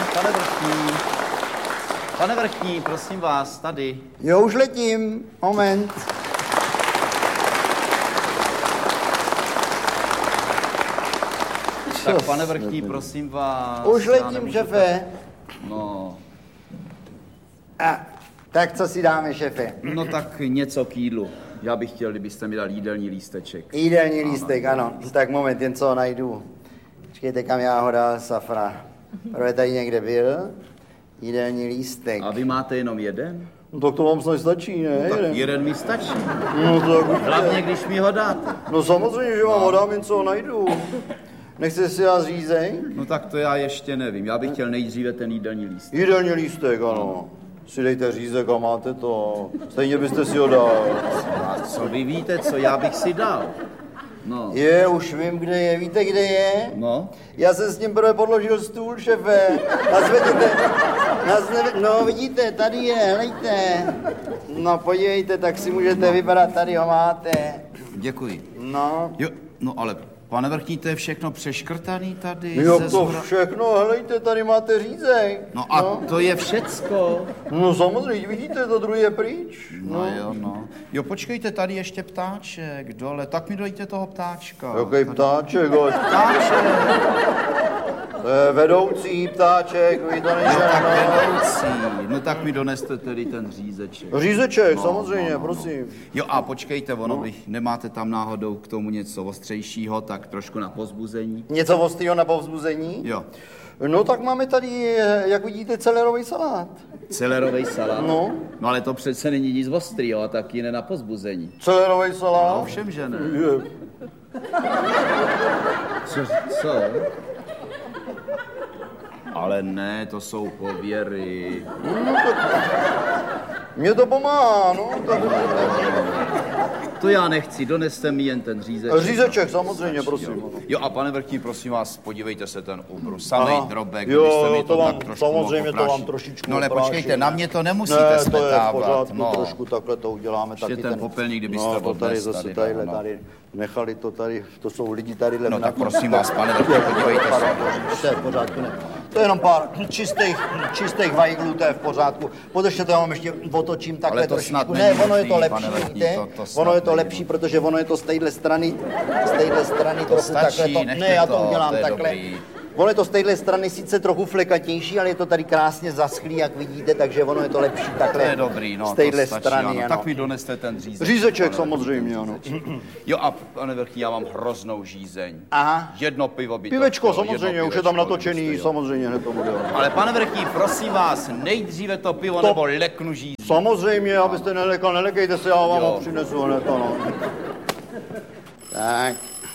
Pane vrchní, prosím vás, tady. Jo, už letím. Moment. Tak, pane vrchní, prosím vás. Už letím, šefe. No. Tak co si dáme, šefe? No tak něco k jídlu. Já bych chtěl, kdybyste mi dal jídelní lísteček. Jídelní lístek, ano. Tak moment, jen co ho najdu. Počkejte, kam já ho dal, Safra. Prvé tady někde byl. Jídelní lístek. A vy máte jenom jeden? No tak to vám snad stačí, ne? No, tak jeden mi stačí. No tak... Hlavně, když mi ho dáte. No samozřejmě, že vám ho dám, jen co ho najdu. Nechce si já řízeň? No tak to já ještě nevím. Já bych chtěl nejdříve ten jídelní lístek. Jídelní lístek, ano. Si dejte řízek a máte to. Stejně byste si ho dal. A co vy víte, co já bych si dal? No. Už vím, kde je. Víte, kde je? No. Já jsem s ním prvé podložil stůl, šefe. No, vidíte, tady je, helejte. No, podívejte, tak si můžete vybrat, tady ho máte. Děkuji. No. Jo, no ale pane vrchní, to je všechno přeškrtaný tady? Jo, to všechno, helejte, tady máte řízek. No a to je všecko. No samozřejmě, vidíte, to druhý je pryč. No jo, no. Jo, počkejte, tady ještě ptáček dole, tak mi dojte toho ptáčka. Jaký ptáček, hoď? Ptáček. To je vedoucí ptáček, vy to nejde. No tak vedoucí, no tak mi doneste tedy ten řízeček. Řízeček, samozřejmě, prosím. Jo a počkejte, nemáte tam náhodou k tomu něco ostřejšího, tak trošku na povzbuzení? Něco ostrýho na povzbuzení? Jo. No tak máme tady, jak vidíte, celerový salát. Celerový salát? No. No ale to přece není nic ostrýho a taky ne na povzbuzení. Celerový salát? No, ovšem, že ne. Je. Co? Ale ne, to jsou pověry. Mně to pomáhá, no. Tak... To já nechci, doneste mi jen ten řízeček. Řízeček, samozřejmě, prosím. Jo a pane vrchní, prosím vás, podívejte se ten ubrus, samej drobek, jo, kdybyste mi to vám, tak trošku samozřejmě to vám trošičku No ale počkejte, na mě to nemusíte ne, smetávat. to je v pořádku, no. Trošku takhle to uděláme. Ještě taky ten popelník, kdybyste no, to tady odnes zase tady, tady, nechali to tady, to jsou lidi tady. No tak prosím vás, pane vrchní, podívejte se. To je v pořádku, ne. To je jenom pár čistých vajglů, to je v pořádku. Podržte to, já vám ještě otočím takhle trošičku. Ne, ono je to lepší, vidíte? Ono je to lepší, protože ono je to z téhle strany trochu takhle to. Ne, já to udělám takhle. Ono je to z téhle strany sice trochu flekatější, ale je to tady krásně zaschlý, jak vidíte, takže ono je to lepší takhle. To je dobrý, no, z téhle stačí, strany, ano. ano. Tak mi doneste ten řízeček. Řízeček samozřejmě, ano. Jo a pane vrchní, já mám hroznou žízeň. Aha. Jedno pivo by to Pivečko, chtělo, samozřejmě, už je tam natočený, samozřejmě, hned to bude. Ale pane vrchní, prosím vás, nejdříve to pivo, nebo leknu žízeň. Samozřejmě, abyste nelekal, nelekejte se, já vám ho přinesu hned, ano. Tak.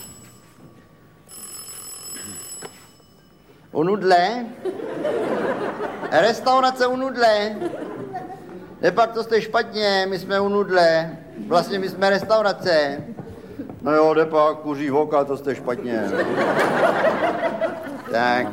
U Nudle? Restaurace u Nudle? Nepak to jste špatně, my jsme u Nudle. Vlastně my jsme restaurace. No jo, nepak, kuří voka, to jste špatně. Tak.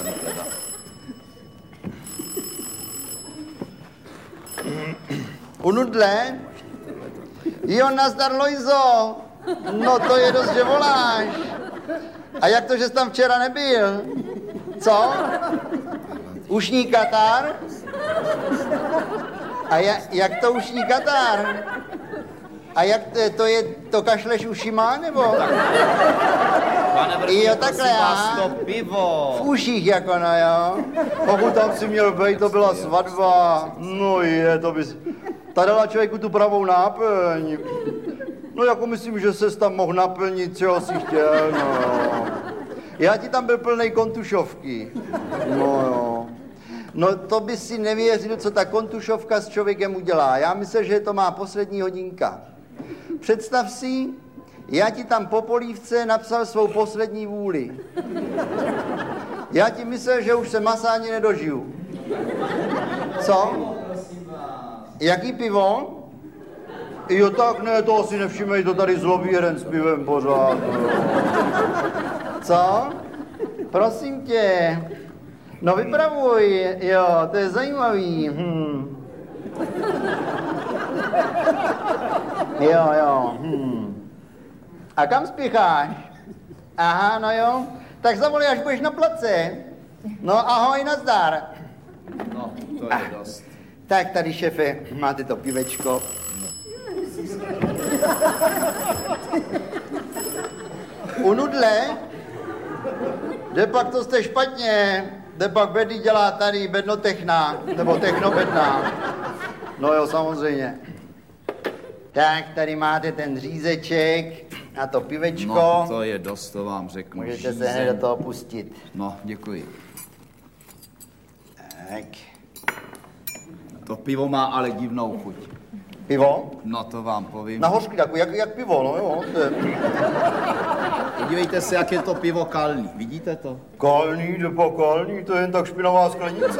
U Nudle? Jo, nazdar, Lojzo. No to je dost, že voláš. A jak to, že jsi tam včera nebyl? Co? Ušní Katar? A jak to ušní Katar? A jak to kašleš ušima, nebo? Pane vrchní, jo, takhle, vás to pivo. V uších, jako no, jo. Pokud tam si měl být, to byla svatba. No je, to bys... Ta dala člověku tu pravou náplň. No jako myslím, že ses tam mohl naplnit, čeho si chtěl, no jo. Já ti tam byl plnej kontušovky. No jo. No to by si nevěřil, co ta kontušovka s člověkem udělá. Já myslím, že to má poslední hodinka. Představ si, já ti tam po polívce napsal svou poslední vůli. Já ti myslel, že už se masa ani nedožiju. Co? Jaký pivo? Jo, tak ne, to si nevšimej, to tady zlobí jeden s pivem pořád. Co? Prosím tě. No vypravuj, jo, to je zajímavý. Jo. A kam spěcháš? Aha, no jo. Tak zavolej, až budeš na place. No ahoj, nazdar. No, to je dost. Tak tady, šefe, máte to pivečko. U nudle? Kde pak to jste špatně? Kde pak Bedy dělá tady bednotechna, nebo technobedná. No jo, samozřejmě. Tak, tady máte ten řízeček a to pivečko. No, to je dost, to vám řeknu. Můžete se hned do toho pustit. No, děkuji. Tak. To pivo má ale divnou chuť. Pivo? No, to vám povím. Na hořky, jak pivo, no jo. Podívejte se, jak je to pivo kalný. Vidíte to? Kalný, kalný, to je jen tak špinavá sklenice.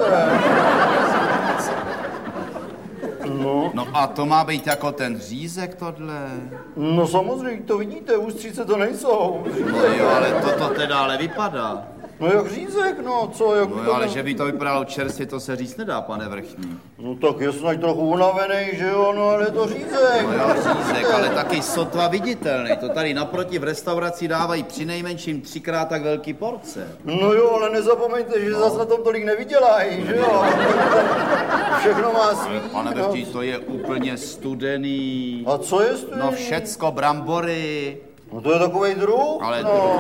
No a to má být jako ten řízek tohle. No samozřejmě, to vidíte, ústřice to nejsou. No jo, ale toto teda ale vypadá. No jak řízek, no co, jak No jo, ale že by to vypadalo čerstvě, to se říct nedá, pane vrchní. No tak je snad trochu unavený, že jo, no ale je to řízek. No jo, řízek, ale taky sotva viditelný. To tady naproti v restauraci dávají přinejmenším 3x tak velký porce. No jo, ale nezapomeňte, že zase na tom tolik nevydělají, že jo. Všechno má svý. Pane vrchní, to je úplně studený. A co je studený? No všecko, brambory. No to je takovej druh? Ale no.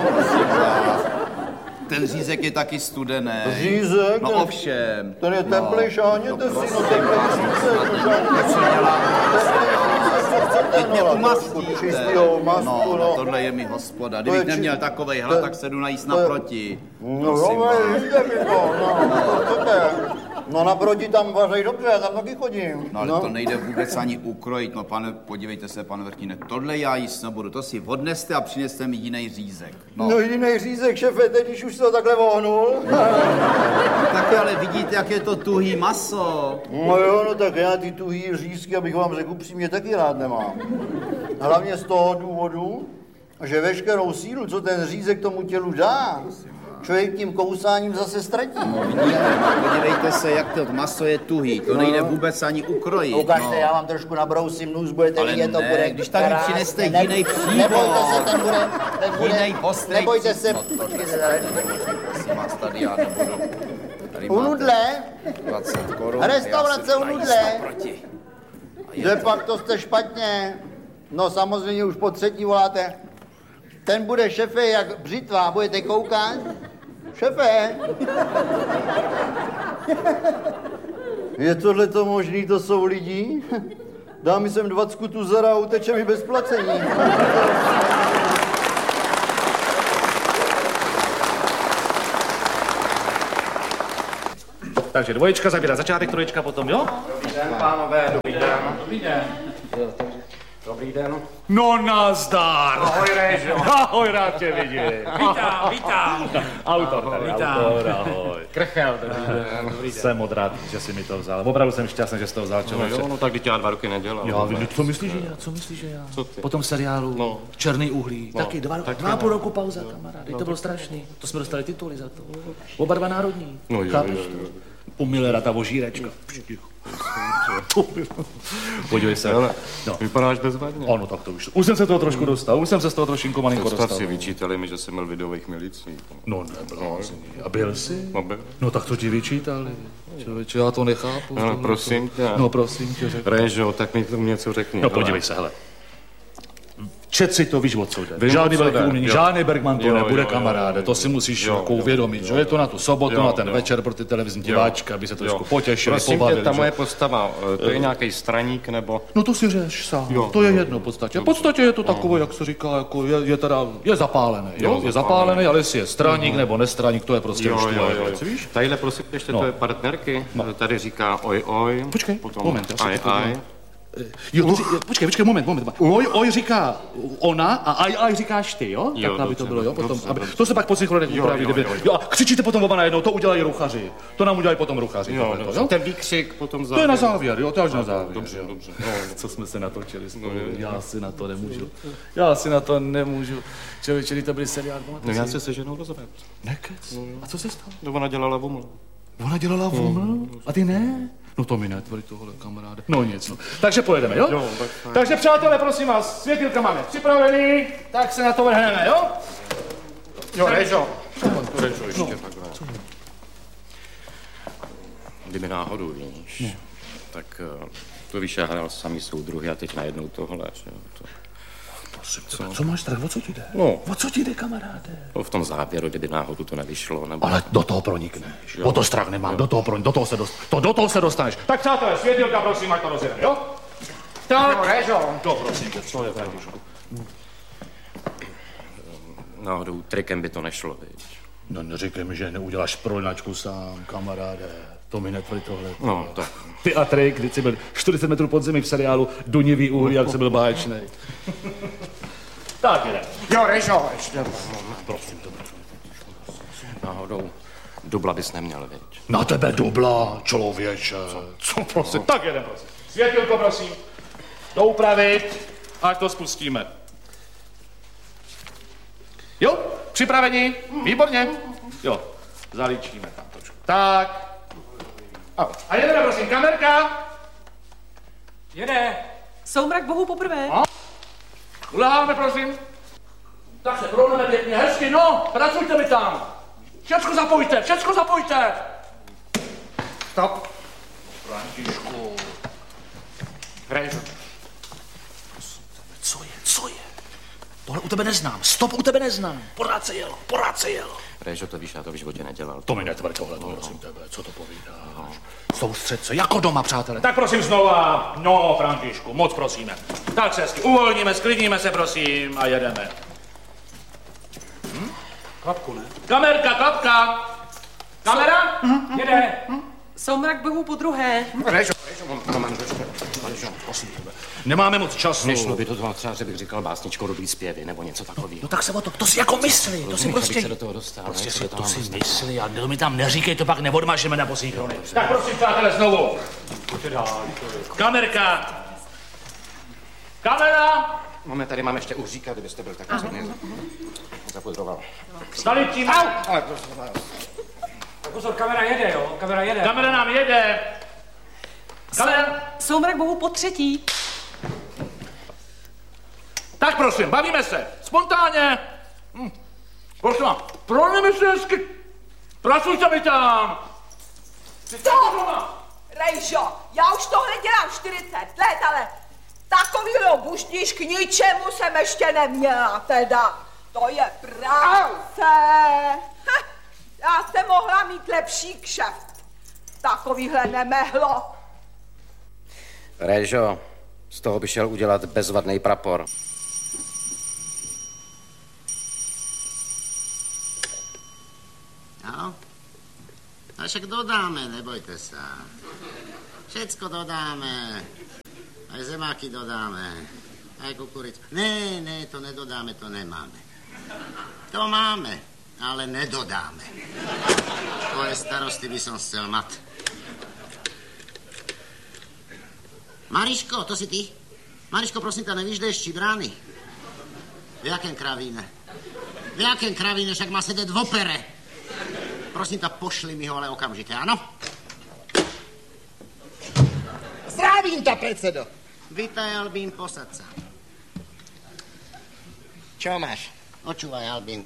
Ten řízek je taky studený. Řízek? No ovšem. Ten je teplej, šáhněte si, no teplej řízek. Co dělá? Teď mě umastíte. Čistýho masku, no. Tohle je mi hospoda. Kdybych neměl takovej hlad, tak se jdu najíst naproti. No jo, jížte mi to, no naproti tam vařej dobře, já tam taky chodím. No ale to nejde vůbec ani ukrojit, no pane, podívejte se, pane vrchníne, tohle já jíst nebudu, to si odneste a přineste mi jiný řízek. No jiný řízek, šefe, teď když už se to takhle vohnul. Tak ale vidíte, jak je to tuhý maso. No jo, no tak já ty tuhý řízky, abych vám řekl upřímně, taky rád nemám. Hlavně z toho důvodu, že veškerou sílu, co ten řízek tomu tělu dá, člověk tím kousáním zase ztratí. No vidíte, podívejte se, jak to maso je tuhý, to nejde vůbec ani ukrojit. Ukažte, já vám trošku nabrousím nůz, budete vidět, to bude když tady přineste jiný příbor. Nebojte se, ten bude jiný ostrej. Nebojte se. Prosím vás, tady já nebudu. Tady u nudle, 20 korun. restaurace u nudle. Kde pak to jste špatně? No samozřejmě už po třetí voláte. Ten bude, šefe, jak břitva, budete koukat? Šefe? Je tohleto možný, to jsou lidi? Dá mi sem 20 kutů zara a uteče mi bez placení. Takže dvoječka zabírá začátek, troječka potom, jo? Dobrý den, pánové, dobrý den. Dobrý den. Dobrý den. No nazdar. Ahoj, Réžo. Ahoj, rád tě vidím. Vítám. Autor tady, autor, ahoj. Krchel, dobrý den. Jsem moc rád, že jsi mi to vzal. Opravdu jsem šťastný, že jsi to vzal, člověče. No tak teď já 2 roky nedělám. Jo, co myslíš, že já? Co myslíš, že já? Co ty? Po tom seriálu Černý uhlí. Taky 2,5 roku pauza, kamarád. To bylo strašný. To jsme dostali tituly za to. Oba dva národní. No jo. U Millera ta vožírečka. Podívej se. No. Vypadáš bezvadně. Ano, tak to už jsem se toho trošku dostal, už jsem se z toho trošinku malinko dostal. Starci vyčítali mi, že jsem měl v lidových milicích. No nebyl. A byl jsi? No byl. No tak to ti vyčítali. Člověče, já to nechápu. No prosím tě. No prosím tě, řekni. Réžo, tak mi tomu něco řekni. No podívej se, hele. Čet si to, víš, o co jde. Vím, Žádný o co velký jde, umění, jo. žádný Bergman to Jo, nebude, jo, kamaráde. To si musíš jako uvědomit, že je to na tu sobotu, na ten večer pro ty televizní diváčky, aby se trošku potěšili, Prosím tě, pobavili. ta že? moje postava, to je nějaký straník nebo... No to si řeš sám, Jo, to je jo. jedno v podstatě. V podstatě je to takové, jak se říká, jako je zapálený, jo? Je zapálený, ale jestli je straník nebo nestraník, to je prostě už tvoje věc, víš? Tadyhle prosím ještě tvoje partnerky, tady říká oj oj. Počkej, potom moment, já se aj to aj. Jo, počkej, moment. Oj říká ona a aj říkáš ty, jo? Jo, Tak aby to dobře, bylo, jo? Potom, dobře, aby, dobře. to se pak po synchronech upraví. jo. Jo, a křičíte potom oba najednou, to udělají ruchaři. To nám udělají potom ruchaři. Jo. Ten výkřik potom závěr. To je na závěr, jo, to je až na závěr. Dobře. Co jsme se natočili spolu, já si na to nemůžu. Člověče, to byly seriál. No já se ženou rozvedl. Nekec. A co se stalo? No ona dělala vuml. Ona dělala vuml? A ty ne? No to mi netvoří tohle, kamaráde. No nic, no. Takže pojedeme, jo? Jo, tak fajn. Takže přátelé, prosím vás, světilka máme připravený, tak se na to vrhneme, jo? Jo, Réžo. Réžo ještě takhle. kdyby náhodou, víš. No. Tak to víš, já hrál samý soudruhy a teď najednou tohle. Co máš strach? O co ti jde? No. O co ti jde, kamaráde? No, v tom závěru, kdyby náhodou to nevyšlo. Nebo... Ale do toho pronikneš. O to strach nemám, do toho se dostaneš. Tak přátelé, světilka, prosím, ať to rozjedeme, jo? Tak. To prosím tě, co je, Františku? Náhodou trikem by to nešlo, víš. No neříkej mi, že neuděláš prolinačku sám, kamaráde. To mi netvrď tohle. No, tak. Ty a trik, když jsi byl 40 metrů pod zemi v seriálu Dunivý uhlí, jak jsi byl báječnej. Tak jde. Jo, Režo, ještě. Prosím, to. Náhodou dubla bys neměl, viď? Na tebe dubla, člověče. Co prosím? Tak jedem, prosím. Světilko, prosím. Doupravit, ať to spustíme. Jo, připraveni? Výborně. Jo, zalíčíme tam trošku. Tak. A jedeme, prosím, kamerka. Jede. Soumrak bohu poprvé. Uleháme, prosím. Tak se prohneme pěkně, hezky, no, pracujte mi tam. Všecko zapojte. Stop. Františku. Režo. Co je? Tohle u tebe neznám. Stop, u tebe neznám. Pořád se jelo. Režo, to víš, já to v životě nedělal. To mi netvrď tohle, prosím tebe, co to povídáš? Soustřed se, jako doma, přátelé. Tak prosím znova, no, Františku, moc prosíme. Tak se hezky uvolníme, sklidníme se, prosím, a jedeme. Klapku, ne? Kamerka, klapka. Kamera? Jede. Soumrak bohu podruhé. Režo, Prosím tebe. Nemáme moc času. nešlo by to třeba, že bych říkal básničko Rudý zpěvy, nebo něco takového. No tak se o to si jako myslí, to si prostě... se do toho dostal, prostě si to si myslí a mi tam neříkej, to pak neodmažeme na posíchrony. Tak prosím, přátelé, znovu. Kamerka. Kamera. Tady máme ještě uhříka, kdybyste byl tak rozhodný. Zapudroval. Staličíme. Ale Pozor, kamera jede, jo? Kamera nám jede. Kamera. Soumrak bohu po třetí. Tak prosím, bavíme se. Spontánně. Prosím vám, prohneme se hezky. Pracujte mi tam. Rejžo, já už tohle dělám 40 let, ale takovýho buštíš k ničemu jsem ještě neměla teda. To je práce. Já jsem mohla mít lepší kšeft. Takovýhle nemehlo. Režo, z toho by šel udělat bezvadný prapor. No, a však dodáme, nebojte se. Všecko dodáme. Aj zemáky dodáme. Aj kukuricu. Ne, to nedodáme, to nemáme. To máme, ale nedodáme. Tvoje starosti by som chcel mať. Mariško, to si ty? Mariško, prosím ťa, nevíš, kde je Ščibrány? V jakém kravíne? V jakém kravíne, však má sedět v opere. Prosím ťa, pošli mi ho, ale okamžite, áno? Zdravím ťa, predsedo. Vítaj, Albín, posad sa. Čo máš? Očúvaj, Albín.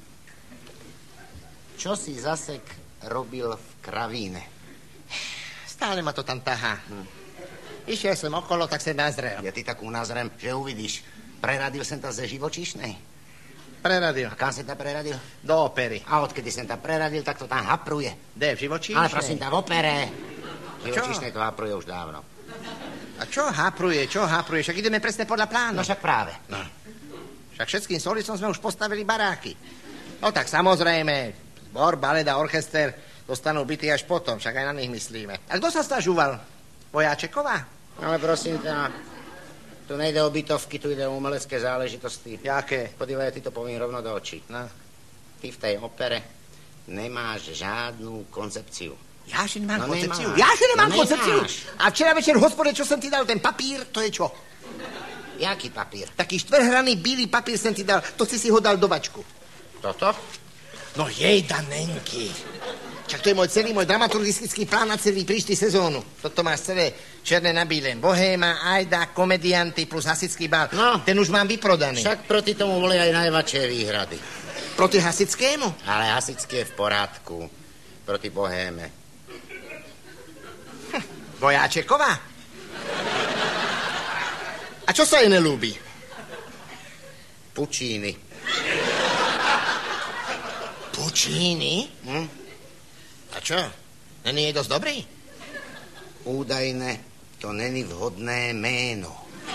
Čo si zase robil v kravíne? Stále ma to tam tahá. Išiel som okolo, tak som nazrel. Ja ty tak nazrem, že uvidíš. Preradil som ta ze živočíšnej. Preradil. A kam som ta preradil? Do opery. A odkedy som ta preradil, tak to tam hapruje. Kde, v živočíšnej? Ale prosím ta, v opere. V živočíšnej to hapruje už dávno. A čo hapruje? Však ideme presne podľa plánu. No však práve. No. Však všetkým solicom sme už postavili baráky. No tak samozrejme, zbor, balet a orchester dostanú byty až potom, však aj na nich myslíme. A kto sa stažúval? Vojáčeková? Ale prosím ťa, tu nejde o bytovky, tu ide o umelecké záležitosti. Jaké? Podívej, ty to povím rovno do očí. No. Ty v tej opere nemáš žádnou koncepciu. Ja, že nemám koncepciu? Ja, že nemám koncepciu? A včera večer v hospode, čo som ti dal, ten papír, to je čo? Jaký papír? Taký štvrhraný bílý papír som ti dal, to si ho dal do vačku. Toto? No jej, Danenky. Čak to je môj dramaturgistický plán na celý príští sezónu. Toto máš celé černé na bílém. Bohéma, Ajda, komedianty plus hasický bal. No. Ten už mám vyprodaný. Však proti tomu boli aj najväčšie výhrady. Proti hasickému? Ale hasický je v porádku. Proti Bohéme. Vojáčeková? A čo sa jej nelúbi? Puccini. Puccini? A čo? Není jej dosť dobrý? Údajne, to není vhodné méno.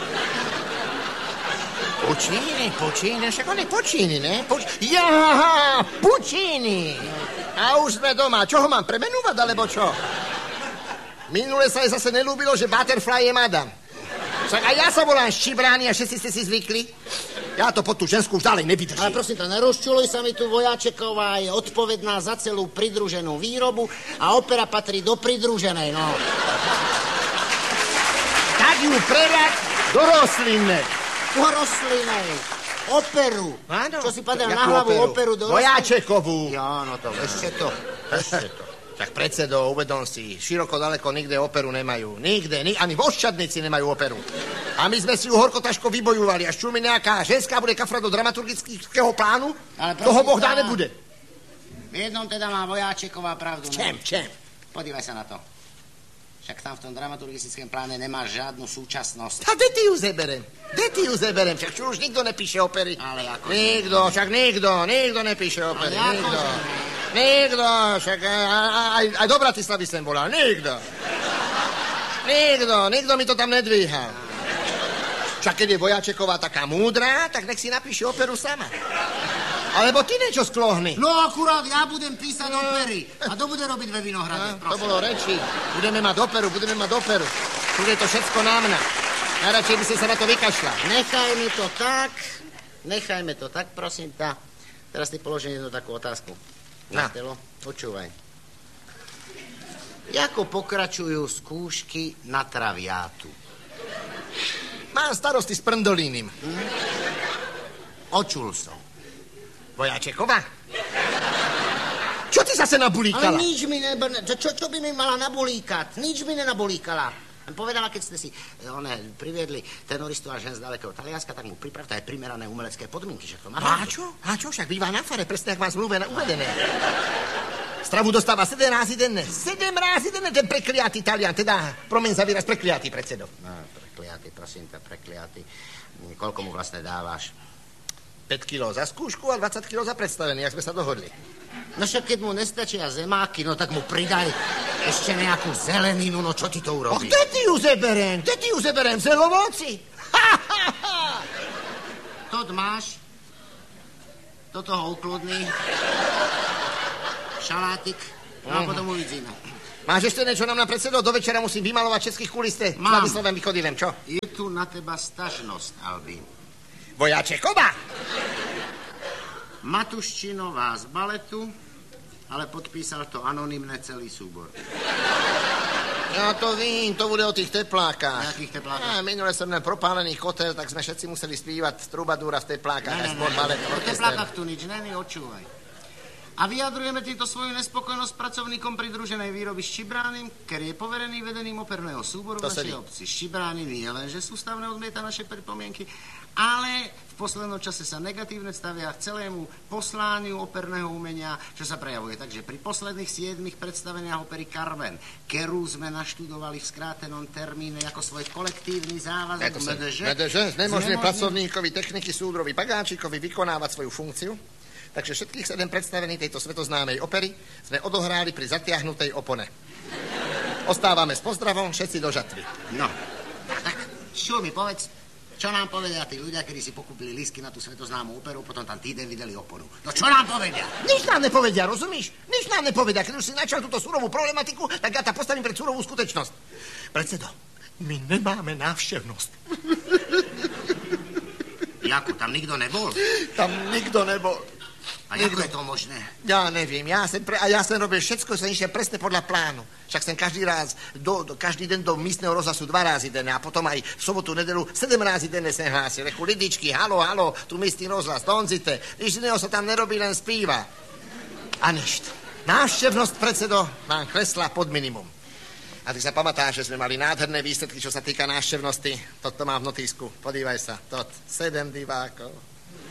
Puccini, však on je Puccini, ne? Jaha, Puccini. A už sme doma. Čo ho mám premenúvať, alebo čo? Minule sa jej zase nelúbilo, že Butterfly je madam. Však aj ja sa volám Ščibrány a všetci ste si zvykli. Ja to pod tú ženskú už ďalej nevydržím. Ale prosím ťa, nerozčuluj sa mi tu, Vojáčeková je odpovedná za celú pridruženú výrobu a opera patrí do pridruženej, no. Tak ju prerať do rostlinnej. Do rostlinnej. Operu. Áno. Čo si padal na hlavu operu do Vojáčekovú. Ja, no to ešte to. Tak predsedo, uvedom si, široko daleko nikde operu nemajú. Nikde, ani v Oščadnici nemajú operu. A my sme si ju horko ťažko vybojovali. Až čo mi nejaká ženská bude kafrať do dramaturgického plánu, toho Boh dá nebude. V jednom teda má Vojáčeková pravdu. Čem? Podívaj sa na to. Však tam v tom dramaturgickom pláne nemáš žiadnu súčasnosť. A kde ty ju zeberem? Však čo už nikto nepíše opery. Ale ako... Nikto nepíše opery. Nikto, však aj do Bratislavy sem volal. Nikto mi to tam nedvíhal. Však keď je Vojáčeková taká múdra, tak nech si napíše operu sama. Alebo ty niečo sklohni. No akurát ja budem písať opery. A to bude robiť ve Vinohrade, prosím. To bolo reči. Budeme mať operu. Tu je to všetko na mňa. Najradšej by si sa na to vykašľal. Nechajme to tak, prosím ťa. Teraz ti položím jednu takú otázku. Martelo, počúvaj. Ako pokračujú skúšky na traviátu? Mám starosti s prndolínym. Očul som. Vojáčeková? Čo ty zase nabulíkala? Ale nič mi čo by mi mala nabulíkať? Nič mi nenabulíkala. Povedala, keď ste si priviedli tenoristu a žen z dalekého Talianska, tak mu pripravte aj primerané umelecké podmienky. A čo? Však býva na fare, presne jak má zmluve uvedené. Stravu dostáva 7 razy denne. 7 razy denne, ten prekliatý Talian. Teda, promiň za výraz, prekliatý, predsedo. Prekliatý, prosím ťa, prekliatý. Koľko mu vlastne dávaš? 5 kilo za skúšku a 20 kilo za predstavenie, jak sme sa dohodli. No však keď mu nestačia zemáky, no tak mu pridaj ešte nejakú zeleninu, no čo ti to urobí? Kde ti ju zeberem? Zelovoci? Tot máš? Toto ho ukludný. Šalátik. No a potom uvidíme. Máš ešte niečo nám na predsedo? Do večera musím vymalovať českých kuliste. Mám. Slavyslovem vychodilem, čo? Je tu na teba stažnosť, Albín. Vojáčeková! Matuščinová z baletu, ale podpísal to anonymne celý súbor. Ja to vím, to bude o tých teplákach. Jakých teplákach? Minule som len propálený kotel, tak sme všetci museli spívať Trubadúra v teplákach. Ne. O teplákach tu nič není, odčúvaj. A vyjadrujeme týmto svoju nespokojnosť pracovníkom pridruženej výroby Ščibránym, ktorý je poverený vedením operného súboru v našej obci. Ščibrány nie len, že sústavne odmieta naše pripomienky, ale v poslednom čase sa negatívne stavia k celému poslániu operného umenia, čo sa prejavuje. Takže pri posledných 7 predstaveniach opery Carmen, ktorú sme naštudovali v skrátenom termíne ako svoj kolektívny závazok MDŽ, znemožňuje pracovníkovi techniky súdrovi Pagáčikovi vykonávať svoju funkciu. Takže všetkých 7 predstavení tejto svetoznámej opery sme odohráli pri zatiahnutej opone. Ostávame s pozdravom, všetci do žatvy. No, tak čo mi povedz, čo nám povedia tí ľudia, ktorí si pokúpili lístky na tú svetoznámú operu, potom tam týden videli oponu. No čo nám povedia? Nič nám nepovedia, rozumíš? Nič nám nepovedia. Keď už si načal túto surovú problematiku, tak ja ta postavím pred surovú skutočnosť. Predsedo, my nemáme návštevnosť. Jako, tam nikto nebol? Tam nikto nebol. A ako je to možné? Ja neviem, ja som robil všetko, som išiel presne podľa plánu. Však som každý deň do místneho rozhlasu 2 razy denne a potom aj v sobotu, nedelu 7 razy denne sem hlásil. Rechu, lidičky, halo, tu místny rozhlas, donzite. Nič iného sa tam nerobí, len spíva. A ništa. Návštevnosť, predsedo, vám klesla pod minimum. A ty sa pamätáš, že sme mali nádherné výsledky, čo sa týka návštevnosti. Toto mám v notísku. Podívaj sa. 7 divákov.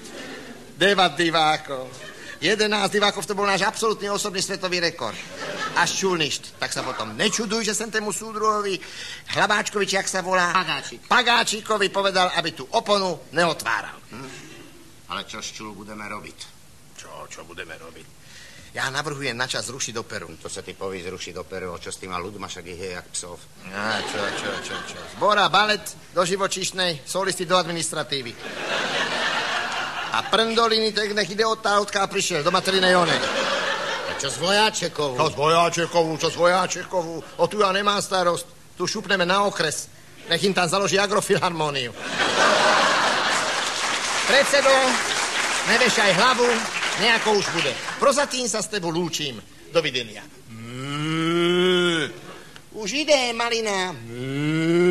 9 divákov. 11 divákov, to bol náš absolútny osobný svetový rekord. až čul ništ. Tak sa potom nečuduj, že sem tému súdruhovi Hlabáčkovi, či jak sa volá? Pagáčikovi povedal, aby tú oponu neotváral. Ale čo s čul budeme robiť? Čo budeme robiť? Ja navrhujem načas zrušiť operu. To sa ty poví zrušiť operu, čo s tým má ľudma, však ich je jak psov. Čo. Zbora, balet do živočíšnej, solisti do administratívy. A prndoliny, tak nech ide odtiaľ, odkiaľ prišiel, do materinej onej. A čo s Vojáčekovú? Čo s Vojáčekovú? O tu ja nemám starost. Tu šupneme na okres. Nech im tam založí agrofilharmóniu. Predsedo, nevešaj hlavu, nejako už bude. Prozatím sa s tebou lúčim. Dovidenia. Už ide, malina.